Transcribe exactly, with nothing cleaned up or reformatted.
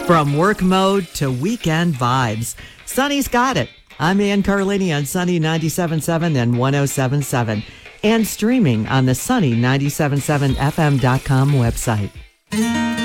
From work mode to weekend vibes, Sunny's got it. I'm Ann Carlini on Sunny ninety-seven point seven and one oh seven point seven, and streaming on the Sunny ninety-seven point seven F M dot com website.